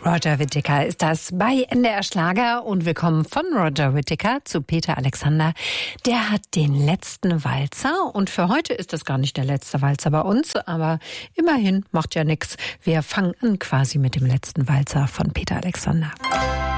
Roger Whittaker ist das bei NDR Schlager und willkommen von Roger Whittaker zu Peter Alexander. Der hat den letzten Walzer und für heute ist das gar nicht der letzte Walzer bei uns, aber immerhin macht ja nichts. Wir fangen an quasi mit dem letzten Walzer von Peter Alexander.